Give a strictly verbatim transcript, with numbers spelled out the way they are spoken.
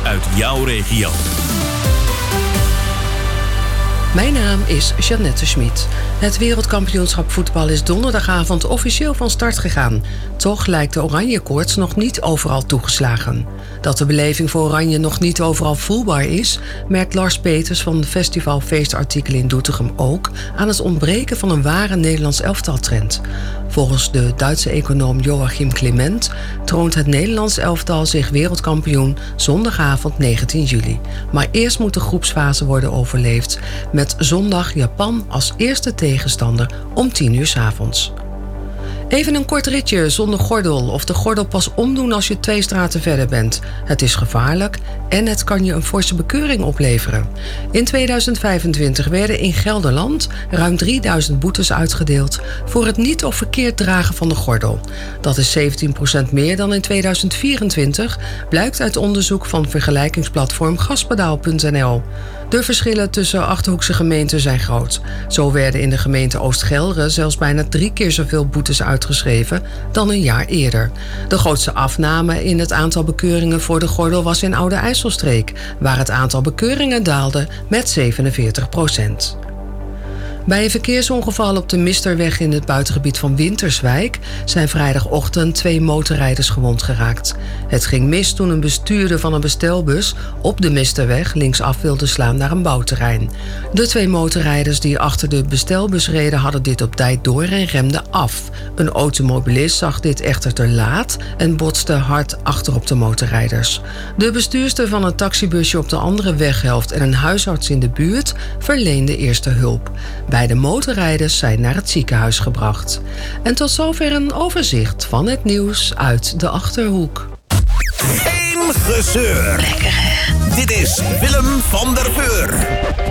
uit jouw regio. Mijn naam is Jeannette Schmid. Het wereldkampioenschap voetbal is donderdagavond officieel van start gegaan. Toch lijkt de Oranjekoorts nog niet overal toegeslagen. Dat de beleving voor Oranje nog niet overal voelbaar is, merkt Lars Peters van het festival Feestartikelen in Doetinchem ook aan het ontbreken van een ware Nederlands elftaltrend. Volgens de Duitse econoom Joachim Clement troont het Nederlands elftal zich wereldkampioen zondagavond negentien juli. Maar eerst moet de groepsfase worden overleefd met zondag Japan als eerste tegenstander om tien uur 's avonds. Even een kort ritje zonder gordel of de gordel pas omdoen als je twee straten verder bent. Het is gevaarlijk en het kan je een forse bekeuring opleveren. In tweeduizend vijfentwintig werden in Gelderland ruim drieduizend boetes uitgedeeld voor het niet of verkeerd dragen van de gordel. Dat is zeventien procent meer dan in tweeduizend vierentwintig, blijkt uit onderzoek van vergelijkingsplatform gaspedaal punt n l. De verschillen tussen Achterhoekse gemeenten zijn groot. Zo werden in de gemeente Oost-Gelre zelfs bijna drie keer zoveel boetes uitgeschreven dan een jaar eerder. De grootste afname in het aantal bekeuringen voor de gordel was in Oude IJsselstreek, waar het aantal bekeuringen daalde met zevenenveertig procent. Bij een verkeersongeval op de Misterweg in het buitengebied van Winterswijk zijn vrijdagochtend twee motorrijders gewond geraakt. Het ging mis toen een bestuurder van een bestelbus op de Misterweg linksaf wilde slaan naar een bouwterrein. De twee motorrijders die achter de bestelbus reden hadden dit op tijd door en remden af. Een automobilist zag dit echter te laat en botste hard achterop de motorrijders. De bestuurster van een taxibusje op de andere weghelft en een huisarts in de buurt verleenden eerste hulp. Beide motorrijders zijn naar het ziekenhuis gebracht. En tot zover een overzicht van het nieuws uit de Achterhoek. Geen gezeur. Lekker hè? Dit is Willem van der Veur.